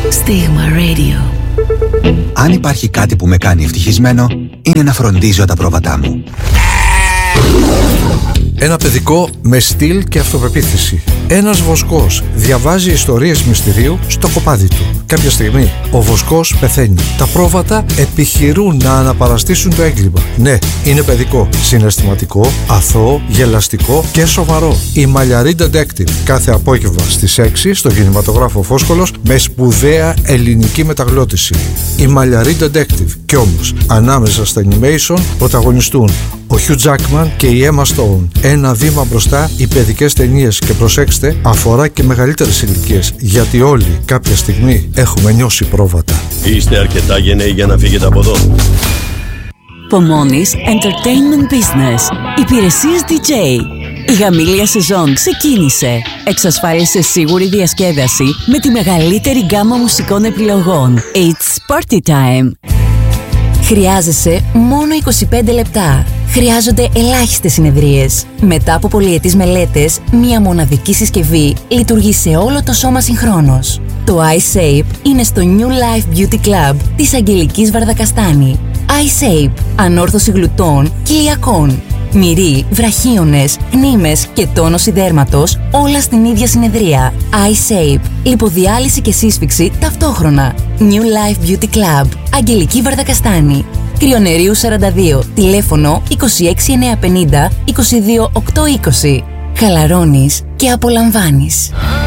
Στίγμα Radio. Αν υπάρχει κάτι που με κάνει ευτυχισμένο, είναι να φροντίζω τα πρόβατά μου. Ένα παιδικό με στυλ και αυτοπεποίθηση. Ένας βοσκός διαβάζει ιστορίες μυστηρίου στο κοπάδι του. Κάποια στιγμή ο βοσκός πεθαίνει. Τα πρόβατα επιχειρούν να αναπαραστήσουν το έγκλημα. Ναι, είναι παιδικό, συναισθηματικό, αθώο, γελαστικό και σοβαρό. Η Μαλλιαρή Detective, κάθε απόγευμα στις 6 στο κινηματογράφο Φόσκολος, με σπουδαία ελληνική μεταγλώτηση. Η Μαλλιαρή Detective. Κι όμως, ανάμεσα στα animation πρωταγωνιστούν ο Hugh Jackman και η Emma Stone. Ένα βήμα μπροστά οι παιδικές ταινίες, και προσέξτε, αφορά και μεγαλύτερες ηλικίες, γιατί όλοι κάποια στιγμή έχουμε νιώσει πρόβατα. Είστε αρκετά γενναίοι για να φύγετε από εδώ. Pomoni's Entertainment Business. Υπηρεσίες DJ. Η γαμήλια σεζόν ξεκίνησε. Εξασφάλισε σίγουρη διασκέδαση με τη μεγαλύτερη γκάμα μουσικών επιλογών. It's party time. Χρειάζεσαι μόνο 25 λεπτά. Χρειάζονται ελάχιστες συνεδρίες. Μετά από πολυετής μελέτες, μία μοναδική συσκευή λειτουργεί σε όλο το σώμα συγχρόνως. Το iShape είναι στο New Life Beauty Club της Αγγελικής Βαρδακαστάνη. iShape, ανόρθωση γλουτών και ηλιακών. Μυρί, βραχίονες, κνήμες και τόνωση δέρματος, όλα στην ίδια συνεδρία. iShape, λιποδιάλυση και σύσφυξη ταυτόχρονα. New Life Beauty Club, Αγγελική Βαρδακαστάνη. Κρυονερίου 42, τηλέφωνο 26950 22820. Χαλαρώνεις και απολαμβάνεις.